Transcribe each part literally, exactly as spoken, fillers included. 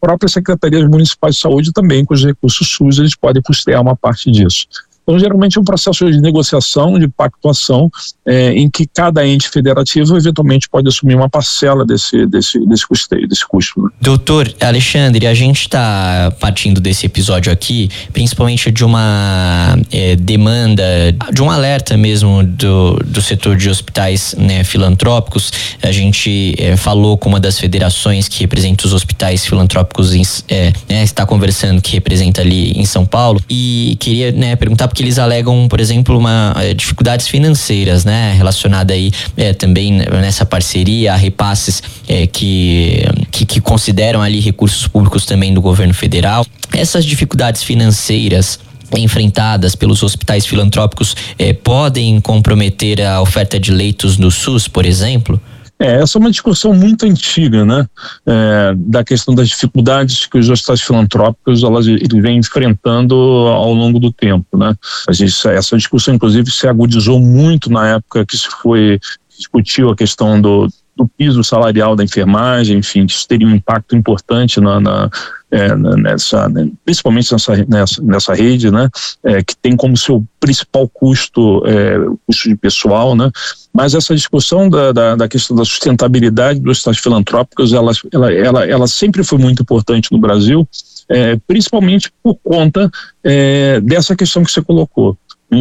próprias secretarias municipais de saúde também, com os recursos SUS, eles podem custear uma parte disso. Então, geralmente é um processo de negociação, de pactuação, é, em que cada ente federativo eventualmente pode assumir uma parcela desse, desse, desse custeio, desse custo. Né? Doutor Alexandre, a gente está partindo desse episódio aqui, principalmente de uma é, demanda, de um alerta mesmo do, do setor de hospitais, né, filantrópicos. A gente é, falou com uma das federações que representa os hospitais filantrópicos, em, é, né, está conversando, que representa ali em São Paulo, e queria, né, perguntar porque eles alegam, por exemplo, uma, é, dificuldades financeiras, né, relacionada aí é, também nessa parceria, a repasses é, que, que, que consideram ali recursos públicos também do governo federal. Essas dificuldades financeiras enfrentadas pelos hospitais filantrópicos é, podem comprometer a oferta de leitos no SUS, por exemplo? É, essa é uma discussão muito antiga, né? É, da questão das dificuldades que os hospitais filantrópicos elas, eles vêm enfrentando ao longo do tempo, né? A gente, essa discussão, inclusive, se agudizou muito na época que se foi discutiu a questão do, do piso salarial da enfermagem, enfim, isso teria um impacto importante na, na É, nessa, né, principalmente nessa, nessa, nessa rede, né, é, que tem como seu principal custo é, o custo de pessoal, né, mas essa discussão da, da, da questão da sustentabilidade dos hospitais filantrópicos, ela, ela, ela, ela sempre foi muito importante no Brasil, é, principalmente por conta é, dessa questão que você colocou.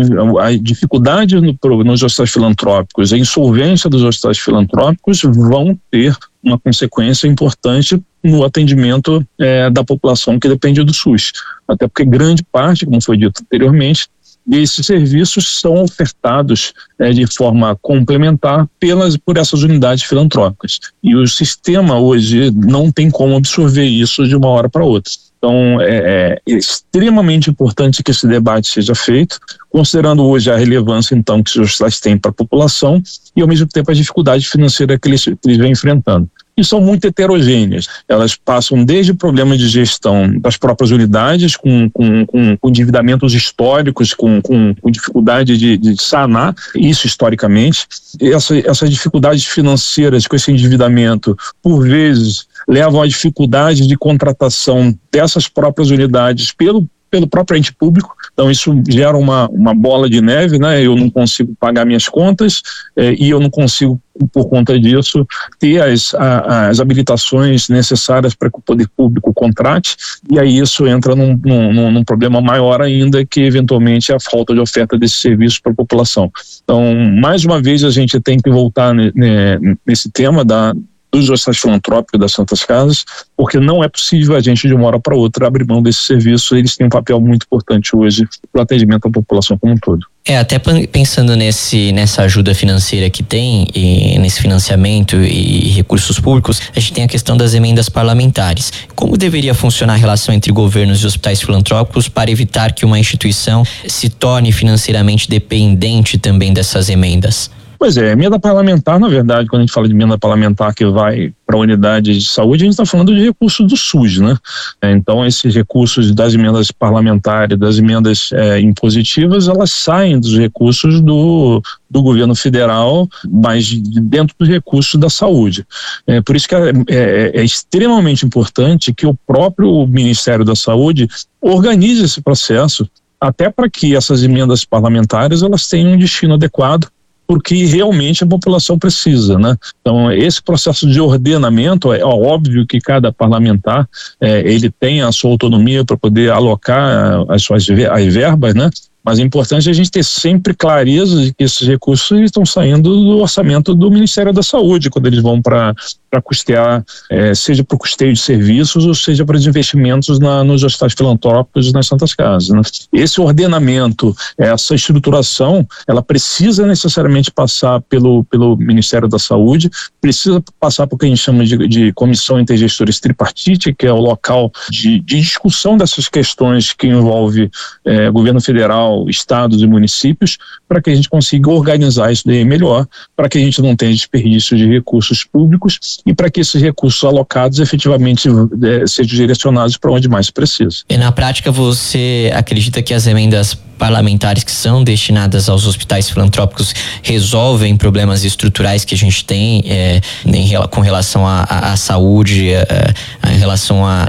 A dificuldade no, nos hospitais filantrópicos, a insolvência dos hospitais filantrópicos vão ter uma consequência importante no atendimento é, da população que depende do SUS. Até porque grande parte, como foi dito anteriormente, desses serviços são ofertados é, de forma complementar pelas, por essas unidades filantrópicas. E o sistema hoje não tem como absorver isso de uma hora para outra. Então, é, é extremamente importante que esse debate seja feito, considerando hoje a relevância, então, que os hospitais têm para a população e, ao mesmo tempo, a dificuldade financeira que eles, que eles vêm enfrentando. E são muito heterogêneas. Elas passam desde problemas de gestão das próprias unidades, com, com, com, com endividamentos históricos, com, com, com dificuldade de, de sanar isso historicamente. Essa, essas dificuldades financeiras com esse endividamento, por vezes, levam à dificuldade de contratação dessas próprias unidades pelo pelo próprio ente público, então isso gera uma, uma bola de neve, né? Eu não consigo pagar minhas contas eh, e eu não consigo, por conta disso, ter as, a, as habilitações necessárias para que o poder público contrate, e aí isso entra num, num, num problema maior ainda, que eventualmente é a falta de oferta desse serviço para a população. Então, mais uma vez, a gente tem que voltar ne, ne, nesse tema da dos hospitais filantrópicos das Santas Casas, porque não é possível a gente de uma hora para outra abrir mão desse serviço. Eles têm um papel muito importante hoje para o atendimento à população como um todo. É, até pensando nesse, nessa ajuda financeira que tem, e nesse financiamento e recursos públicos, a gente tem a questão das emendas parlamentares. Como deveria funcionar a relação entre governos e hospitais filantrópicos para evitar que uma instituição se torne financeiramente dependente também dessas emendas? Pois é, emenda parlamentar, na verdade, quando a gente fala de emenda parlamentar que vai para a unidade de saúde, a gente está falando de recursos do SUS, né? Então, esses recursos das emendas parlamentares, das emendas é, impositivas, elas saem dos recursos do, do governo federal, mas dentro dos recursos da saúde. É, por isso que é, é, é extremamente importante que o próprio Ministério da Saúde organize esse processo, até para que essas emendas parlamentares elas tenham um destino adequado, porque realmente a população precisa, né? Então, esse processo de ordenamento, é óbvio que cada parlamentar, é, ele tem a sua autonomia para poder alocar as suas as verbas, né? Mas é importante a gente ter sempre clareza de que esses recursos estão saindo do orçamento do Ministério da Saúde, quando eles vão para para custear, é, seja para o custeio de serviços ou seja para os investimentos na, nos hospitais filantrópicos e nas Santas Casas, né? Esse ordenamento, essa estruturação, ela precisa necessariamente passar pelo, pelo Ministério da Saúde, precisa passar por o que a gente chama de, de Comissão Intergestores Tripartite, que é o local de, de discussão dessas questões que envolve é, governo federal, estados e municípios, para que a gente consiga organizar isso daí melhor, para que a gente não tenha desperdício de recursos públicos e para que esses recursos alocados efetivamente é, sejam direcionados para onde mais se precisa. E na prática você acredita que as emendas parlamentares que são destinadas aos hospitais filantrópicos resolvem problemas estruturais que a gente tem é, em, com relação à saúde, a, a, em relação a